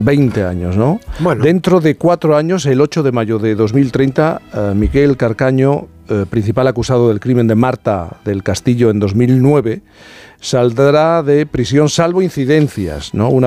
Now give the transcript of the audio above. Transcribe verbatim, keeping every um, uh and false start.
veinte años, ¿no? Bueno. Dentro de cuatro años, el ocho de mayo de dos mil treinta, eh, Miquel Carcaño, eh, principal acusado del crimen de Marta del Castillo en dos mil nueve, saldrá de prisión salvo incidencias, ¿no? Una